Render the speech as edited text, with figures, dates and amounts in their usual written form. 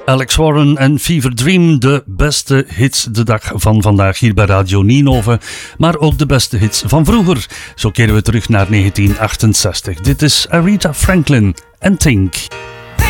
Alex Warren en Fever Dream, de beste hits de dag van vandaag hier bij Radio Nienhoven, maar ook de beste hits van vroeger. Zo keren we terug naar 1968. Dit is Aretha Franklin en Think.